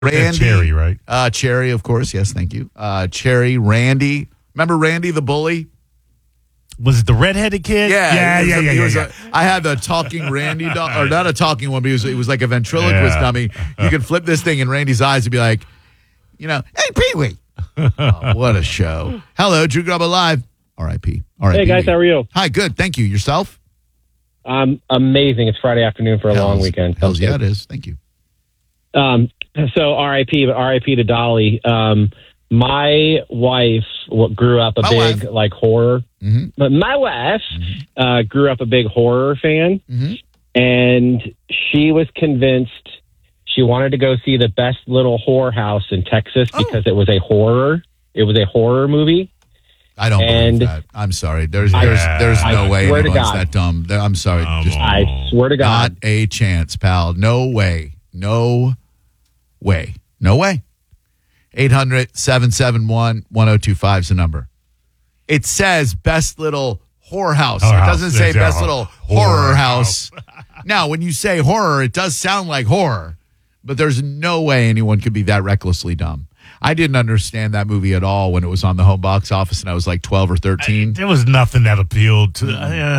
Randy. Cherry, right? Cherry, of course. Yes, thank you. Cherry, Randy. Remember Randy the bully? Was it the redheaded kid? Yeah. I had the talking Randy doll, or not a talking one, but it was like a ventriloquist dummy. You could flip this thing in Randy's eyes and be like, hey, Pee-wee. Oh, what a show. Hello, Drew Grubba Live. R.I.P. Hey, guys, how are you? Hi, good. Thank you. Yourself? Amazing. It's Friday afternoon for a long weekend. Hells yeah, it is. Thank you. So R.I.P., but R.I.P. to Dolly. My wife grew up a big horror. Mm-hmm. But my wife grew up a big horror fan, and she was convinced she wanted to go see the Best Little Whorehouse in Texas because it was a horror. It was a horror movie. I don't believe that. I'm sorry. There's no way anyone's that dumb. I'm sorry. I swear to God. Not a chance, pal. No way. No way. No way. 800-771-1025 is the number. It says Best Little Whorehouse. It doesn't say Best Little Horror House. Now, when you say horror, it does sound like horror, but there's no way anyone could be that recklessly dumb. I didn't understand that movie at all when it was on the home box office and I was like 12 or 13. There was nothing that appealed to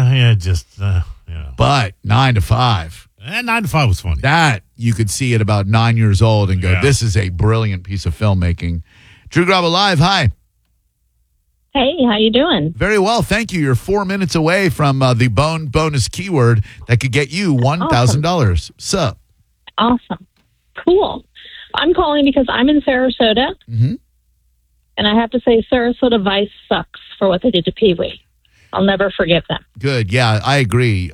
But 9 to 5. 9 to 5 was funny. That you could see at about 9 years old and go, this is a brilliant piece of filmmaking. Drew Grubba Live, hi. Hey, how you doing? Very well, thank you. You're 4 minutes away from the bonus keyword that could get you $1,000. Sup? Awesome. Cool. I'm calling because I'm in Sarasota, and I have to say Sarasota Vice sucks for what they did to Pee-wee. I'll never forgive them. Good. Yeah, I agree.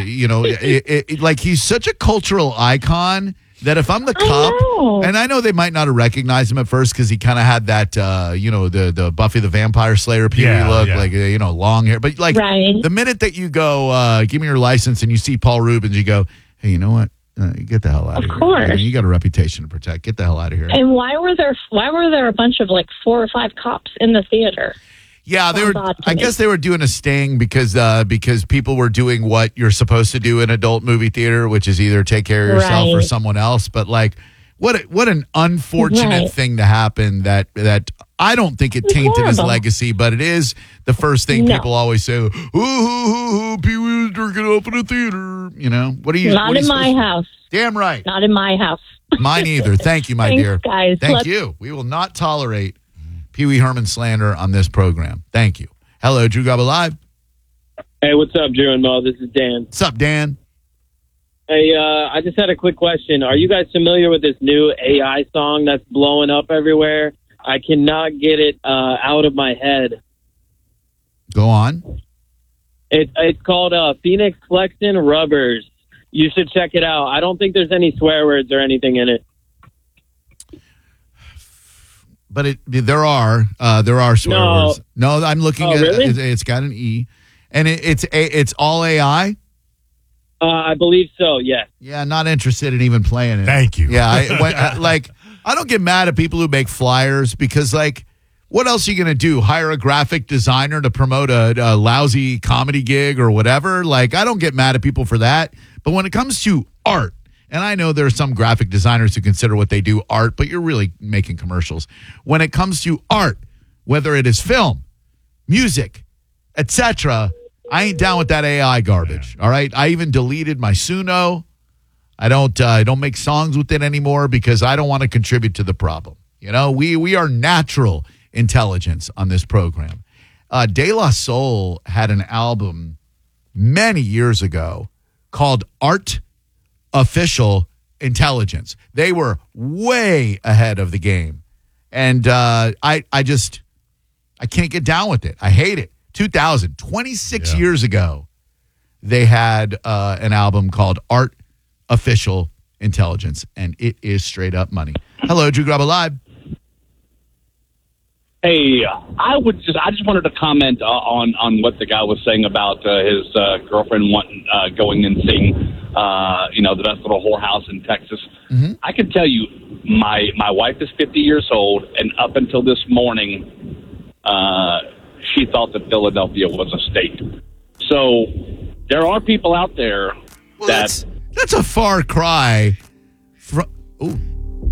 He's such a cultural icon that if I'm the cop, and I know they might not have recognized him at first because he kind of had that, the Buffy the Vampire Slayer Pee-wee look, long hair. But the minute that you go, give me your license, and you see Paul Rubens, you go, hey, you know what? Get the hell out of here. Of course. You got a reputation to protect. Get the hell out of here. And why were there a bunch of 4 or 5 cops in the theater? Yeah, I guess they were doing a sting because people were doing what you're supposed to do in adult movie theater, which is either take care of yourself or someone else. But what an unfortunate thing to happen that I don't think it tainted his legacy, but it is the first thing people always say. Pee-wee was drinking up in a theater. What are you? Not in my house. Damn right. Not in my house. Mine either. Thank you, my Thanks, dear. Guys. Thank you. We will not tolerate Pee-wee Herman slander on this program. Thank you. Hello, Drew Grubba Live. Hey, what's up, Drew and Mo? This is Dan. What's up, Dan? Hey, I just had a quick question. Are you guys familiar with this new AI song that's blowing up everywhere? I cannot get it out of my head. Go on. It's called Phoenix Flexin' Rubbers. You should check it out. I don't think there's any swear words or anything in it. But there are swear words. No, I'm looking at really? It's got an E, and it's all AI. I believe so. Yes. Yeah, not interested in even playing it. Thank you. Yeah, I don't get mad at people who make flyers because what else are you going to do? Hire a graphic designer to promote a lousy comedy gig or whatever? I don't get mad at people for that. But when it comes to art, and I know there are some graphic designers who consider what they do art, but you're really making commercials. When it comes to art, whether it is film, music, etc., I ain't down with that AI garbage. All right, I even deleted my Suno. I don't make songs with it anymore because I don't want to contribute to the problem. We are natural intelligence on this program. De La Soul had an album many years ago called Art Official Intelligence. They were way ahead of the game. And I can't get down with it. I hate it. 26 years ago, they had an album called Art Official Intelligence, and it is straight up money. Hello, Drew Grubba Live. Hey, I just wanted to comment on what the guy was saying about his girlfriend going and seeing the Best Little Whorehouse in Texas. Mm-hmm. I can tell you, my wife is 50 years old, and up until this morning, she thought that Philadelphia was a state. So there are people out there that's a far cry from. Oh,